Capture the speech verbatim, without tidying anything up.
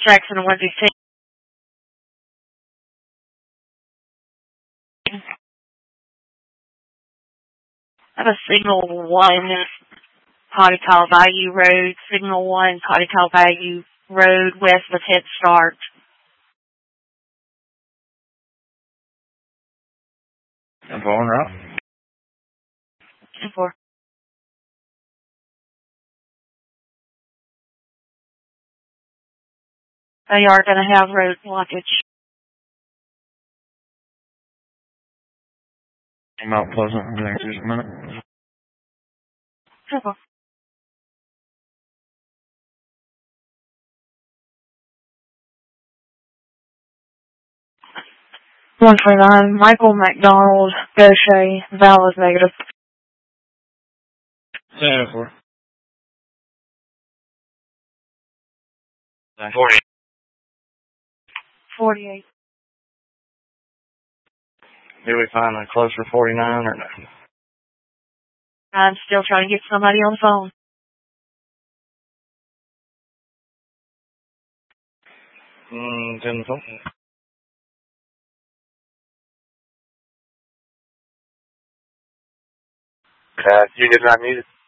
Jackson one fifteen. I have a signal one, Potty Call Bayou Road, signal one, Potty Call Bayou Road, west of Head Start. I'm following route. ten four. They are going to have road blockage. Mount Pleasant, I think, just a minute. ten four. one twenty-nine, Michael McDonald, Gaucher, Val is negative. seven four. forty. forty-eight. Did we find a closer forty-nine or no? I'm still trying to get somebody on the phone. Mm, ten four. Uh, you did not need it.